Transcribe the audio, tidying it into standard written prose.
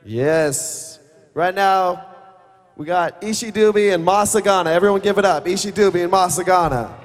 Yes. Right now, we got Ishi Dubey and Masagana. Everyone give it up. Ishi Dubey and Masagana.